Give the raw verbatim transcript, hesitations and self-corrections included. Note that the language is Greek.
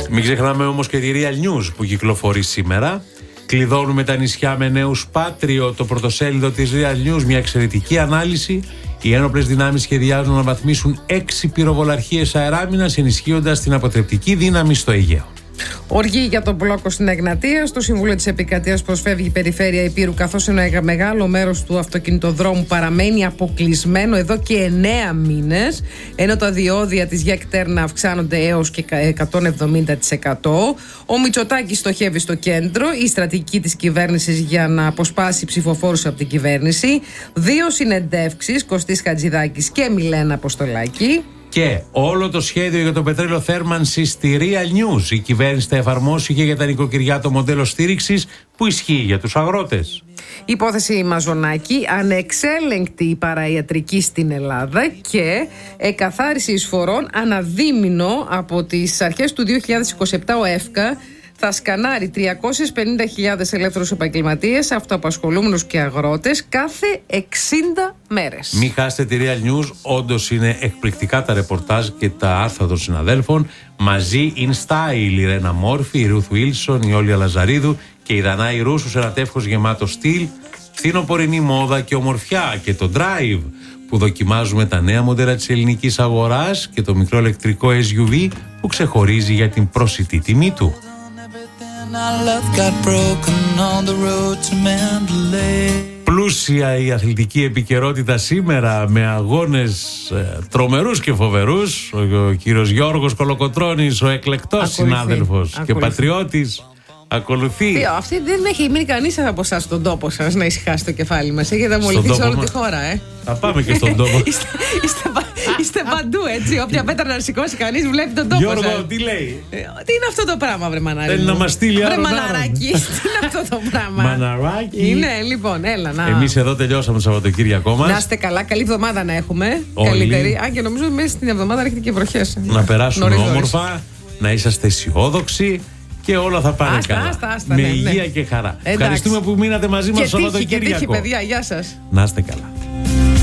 Μην ξεχνάμε όμως και τη Real News που κυκλοφορεί σήμερα. Κλειδώνουμε τα νησιά με νέους Πάτριο, το πρωτοσέλιδο της Real News, μια εξαιρετική ανάλυση. Οι ένοπλες δυνάμεις σχεδιάζουν να βαθμίσουν έξι πυροβολαρχίες αεράμινας, ενισχύοντας την αποτρεπτική δύναμη στο Αιγαίο. Οργή για τον μπλόκο στην Εγνατία. Στο Συμβούλιο της Επικρατείας προσφεύγει η περιφέρεια Ηπείρου, καθώς ένα μεγάλο μέρος του αυτοκινητοδρόμου παραμένει αποκλεισμένο εδώ και εννέα μήνες, ενώ τα διόδια της ΓΕΚ-Τέρνα αυξάνονται έως και εκατόν εβδομήντα τοις εκατό. Ο Μητσοτάκης στοχεύει στο κέντρο, η στρατηγική της κυβέρνησης για να αποσπάσει ψηφοφόρους από την κυβέρνηση. Δύο συνεντεύξεις, Κωστής Χατζηδάκης και Μιλένα Αποστολάκη. Και όλο το σχέδιο για το πετρέλαιο θέρμανσης στη Real News. Η κυβέρνηση θα εφαρμόσει και για τα νοικοκυριά το μοντέλο στήριξης που ισχύει για τους αγρότες. Υπόθεση Μαζονάκη, ανεξέλεγκτη παραϊατρική στην Ελλάδα και εκαθάριση εισφορών αναδίμηνο από τις αρχές του δύο χιλιάδες είκοσι επτά. Ο ΕΦΚΑ θα σκανάρει τριακόσιες πενήντα χιλιάδες ελεύθερους επαγγελματίες, αυτοαπασχολούμενους και αγρότες κάθε εξήντα μέρες. Μην χάσετε τη Real News, όντως είναι εκπληκτικά τα ρεπορτάζ και τα άρθρα των συναδέλφων. Μαζί in style η Ρένα Μόρφη, η Ρουθ Βίλσον, η Όλια Λαζαρίδου και η Δανάη Ρούσου σε ένα τεύχος γεμάτο στυλ, φθινοπορεινή μόδα και ομορφιά, και το Drive που δοκιμάζουμε τα νέα μοντέλα της ελληνικής αγοράς και το μικρό ηλεκτρικό ες γιου βι που ξεχωρίζει για την προσιτή τιμή του. Πλούσια η αθλητική επικαιρότητα σήμερα με αγώνες ε, τρομερούς και φοβερούς. Ο, ο κύριος Γιώργος Κολοκοτρώνης, ο εκλεκτός ακολουθεί, συνάδελφος ακολουθεί. και πατριώτης, ακολουθεί. Τι, αυτή δεν έχει μείνει κανείς από εσάς στον τόπο σας να ησυχάσει το κεφάλι μας. Έχετε αμολυθεί σε όλη μα... τη χώρα, ε. Θα πάμε και στον τόπο. είστε, είστε, είστε παντού, έτσι. Όποια πέτρα να σηκώσει κανείς βλέπει τον τόπο. Γιώργο, σας. τι λέει. Ε, τι είναι αυτό το πράγμα, βρε μανάρι. Θέλει να μας στείλει άλλο. Βρε μαναράκι, τι είναι αυτό το πράγμα. Μαναράκι. Είναι, λοιπόν, έλα να. Εμείς εδώ τελειώσαμε το Σαββατοκύριακό μας. Να είστε καλά, καλή εβδομάδα να έχουμε. Όλοι. Καλύτερη. Α, και νομίζω μέσα στην εβδομάδα έρχεται και βροχές. Να περάσουμε όμορφα, να είσαστε αισιόδοξοι. Και όλα θα πάνε άστα, καλά. Άστα, άστα, με ναι, υγεία ναι. και χαρά. Εντάξει. Ευχαριστούμε που μείνατε μαζί μας το Σαββατοκύριακο. Και τύχη, παιδιά, γεια σας. Να είστε καλά.